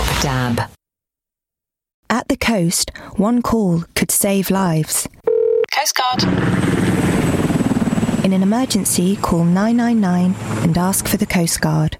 Top Dab. At the coast, one call could save lives. Coast Guard. In an emergency, call 999 and ask for the Coast Guard.